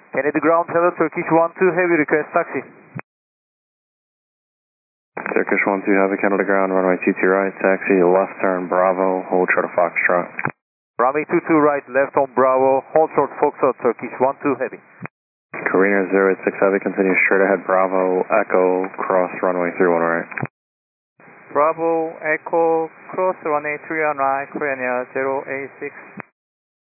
Kennedy ground, hello, Turkish 1-2 heavy, request taxi. Turkish 1-2 heavy, Kennedy ground, runway 22 right, taxi, left turn, Bravo, hold short of Foxtrot. Runway 22 right, left on Bravo, hold short Foxtrot, Turkish 1-2 heavy. Carina 086 heavy, continue straight ahead, Bravo, Echo, cross runway 31 right. Bravo, Echo, cross runway 31 right, Korean Air 086.